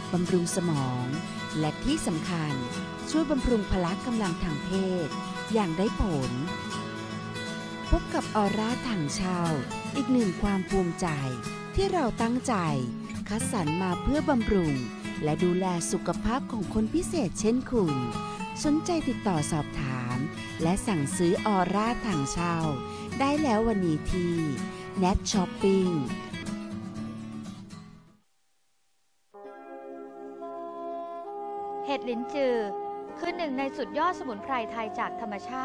บำรุงสมอง และที่สำคัญช่วยบำรุงพละกำลังทางเพศอย่างได้ผล พบกับออร่าถังเช่าอีกหนึ่งความภูมิใจที่เราตั้งใจคัดสรรมาเพื่อบำรุงและดูแลสุขภาพของคนพิเศษเช่นคุณสนใจติดต่อสอบถามและสั่งซื้อออร่าถังเช่าได้แล้ววันนี้ที่ Net Shopping เห็ดลิ้นจือคือหนึ่งในสุดยอดสมุนไพรไทยจากธรรมชาติ